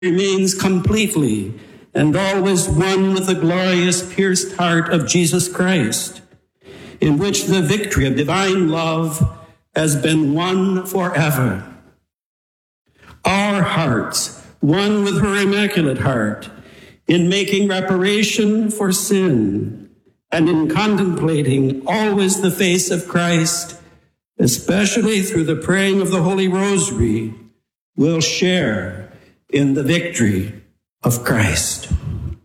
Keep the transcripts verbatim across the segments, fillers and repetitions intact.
remains completely and always one with the glorious pierced heart of Jesus Christ, in which the victory of divine love has been won forever. Our hearts, one with her immaculate heart, in making reparation for sin and in contemplating always the face of Christ, especially through the praying of the Holy Rosary, will share in the victory of Christ.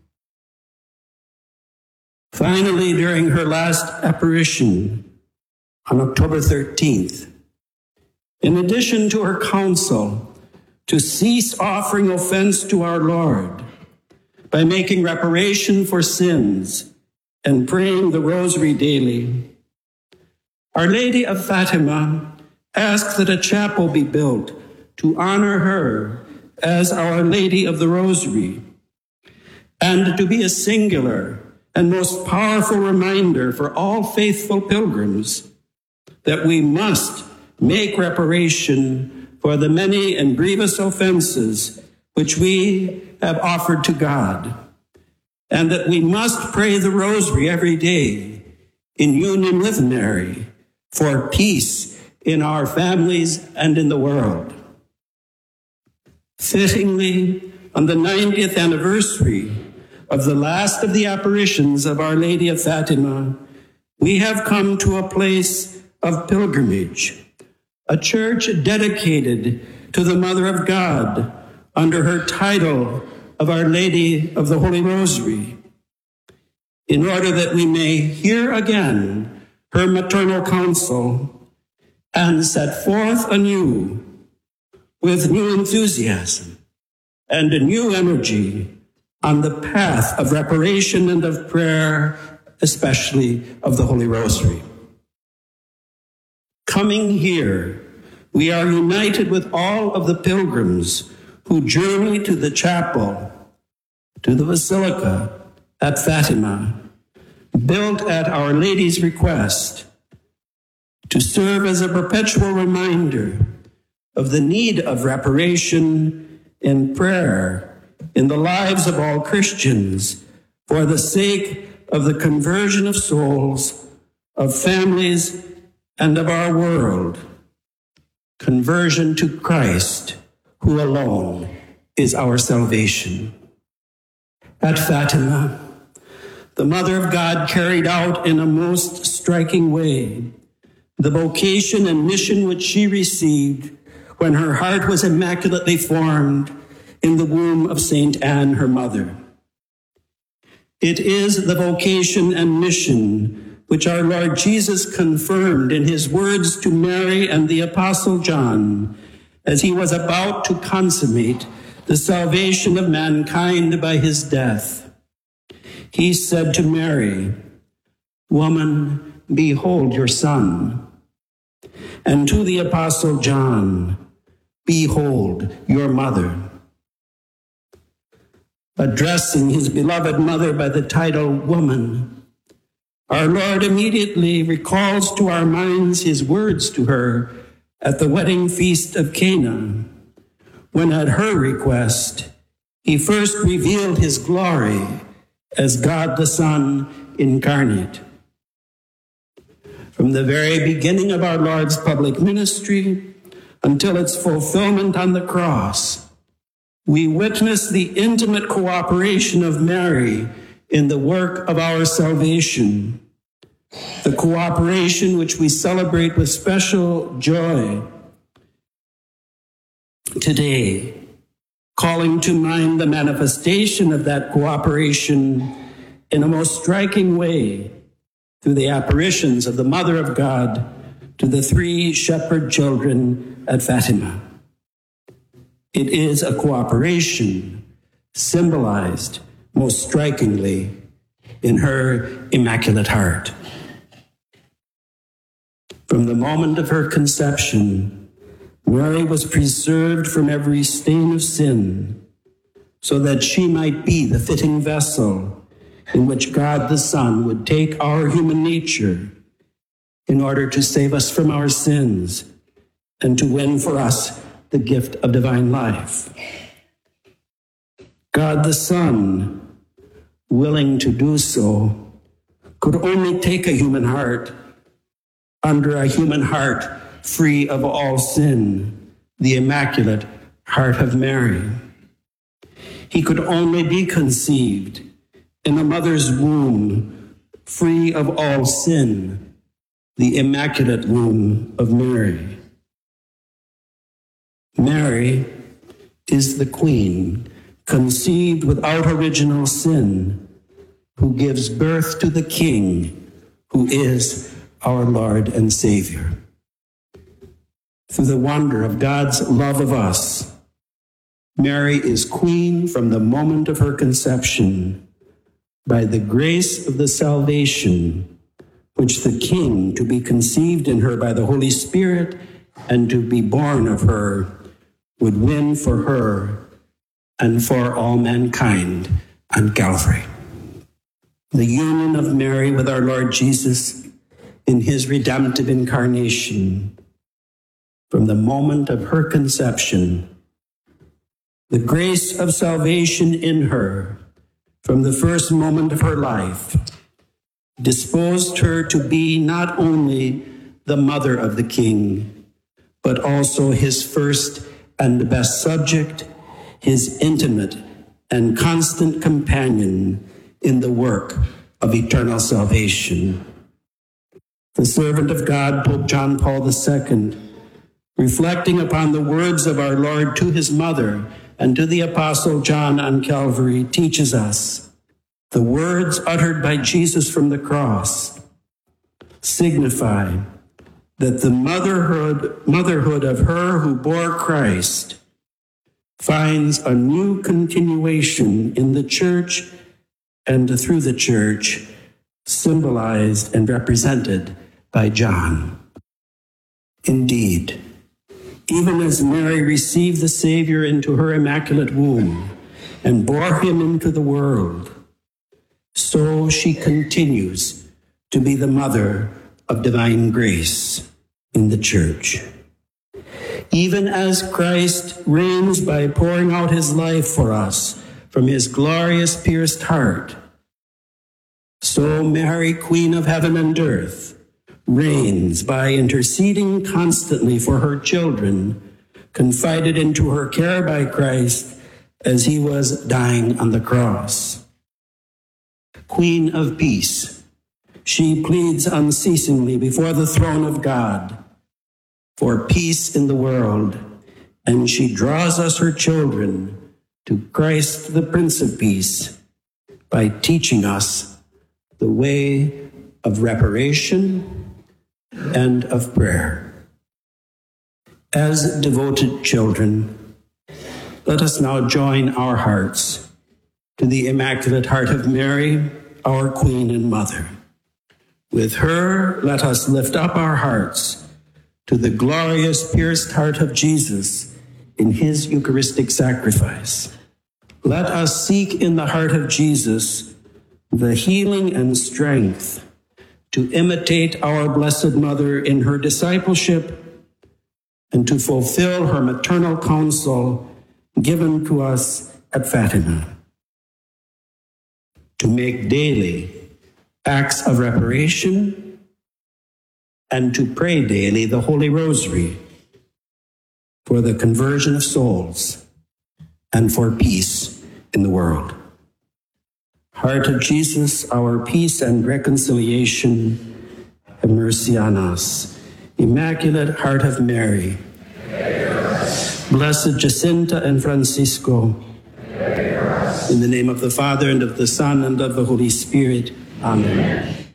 Finally, during her last apparition on October thirteenth, in addition to her counsel to cease offering offense to our Lord by making reparation for sins and praying the Rosary daily, Our Lady of Fatima asked that a chapel be built to honor her as Our Lady of the Rosary, and to be a singular and most powerful reminder for all faithful pilgrims that we must make reparation for the many and grievous offenses which we have offered to God, and that we must pray the Rosary every day in union with Mary for peace in our families and in the world. Fittingly, on the ninetieth anniversary of the last of the apparitions of Our Lady of Fatima, we have come to a place of pilgrimage, a church dedicated to the Mother of God under her title of Our Lady of the Holy Rosary, in order that we may hear again her maternal counsel and set forth anew with new enthusiasm and a new energy on the path of reparation and of prayer, especially of the Holy Rosary. Coming here, we are united with all of the pilgrims who journey to the chapel, to the Basilica at Fatima, built at Our Lady's request, to serve as a perpetual reminder of the need of reparation and prayer in the lives of all Christians for the sake of the conversion of souls, of families, and of our world. Conversion to Christ, who alone is our salvation. At Fatima, the Mother of God carried out in a most striking way the vocation and mission which she received when her heart was immaculately formed in the womb of Saint Anne, her mother. It is the vocation and mission which our Lord Jesus confirmed in his words to Mary and the Apostle John as he was about to consummate the salvation of mankind by his death. He said to Mary, "Woman, behold your son." And to the Apostle John, "Behold your mother." Addressing his beloved mother by the title woman, our Lord immediately recalls to our minds his words to her at the wedding feast of Cana, when at her request, he first revealed his glory as God the Son incarnate. From the very beginning of our Lord's public ministry until its fulfillment on the cross, we witness the intimate cooperation of Mary in the work of our salvation, the cooperation which we celebrate with special joy today, calling to mind the manifestation of that cooperation in a most striking way through the apparitions of the Mother of God to the three shepherd children at Fatima. It is a cooperation symbolized most strikingly in her Immaculate Heart. From the moment of her conception, Mary was preserved from every stain of sin, so that she might be the fitting vessel in which God the Son would take our human nature in order to save us from our sins and to win for us the gift of divine life. God the Son, willing to do so, could only take a human heart under a human heart free of all sin, the Immaculate Heart of Mary. He could only be conceived in a mother's womb, free of all sin, the Immaculate Womb of Mary. Mary is the Queen, conceived without original sin, who gives birth to the King, who is our Lord and Savior. Through the wonder of God's love of us, Mary is Queen from the moment of her conception, by the grace of the salvation which the King, to be conceived in her by the Holy Spirit and to be born of her, would win for her and for all mankind on Calvary. The union of Mary with our Lord Jesus in his redemptive incarnation, from the moment of her conception, the grace of salvation in her from the first moment of her life, disposed her to be not only the mother of the King, but also his first and best subject, his intimate and constant companion in the work of eternal salvation. The servant of God, Pope John Paul the Second, reflecting upon the words of our Lord to his mother and to the Apostle John on Calvary, teaches us the words uttered by Jesus from the cross signify that the motherhood, motherhood of her who bore Christ finds a new continuation in the Church and through the Church, symbolized and represented by John. Indeed, even as Mary received the Savior into her immaculate womb and bore him into the world, so she continues to be the mother of divine grace in the Church. Even as Christ reigns by pouring out his life for us from his glorious pierced heart, so Mary, Queen of heaven and earth, reigns by interceding constantly for her children, confided into her care by Christ as he was dying on the cross. Queen of peace, she pleads unceasingly before the throne of God for peace in the world, and she draws us, her children, to Christ, the Prince of Peace, by teaching us the way of reparation and of prayer. As devoted children, let us now join our hearts to the Immaculate Heart of Mary, our Queen and Mother. With her, let us lift up our hearts to the glorious pierced heart of Jesus in his Eucharistic sacrifice. Let us seek in the heart of Jesus the healing and strength to imitate our Blessed Mother in her discipleship and to fulfill her maternal counsel given to us at Fatima. To make daily acts of reparation and to pray daily the Holy Rosary for the conversion of souls and for peace in the world. Heart of Jesus, our peace and reconciliation, have mercy on us. Immaculate Heart of Mary, Blessed Jacinta and Francisco, in the name of the Father, and of the Son, and of the Holy Spirit. Amen.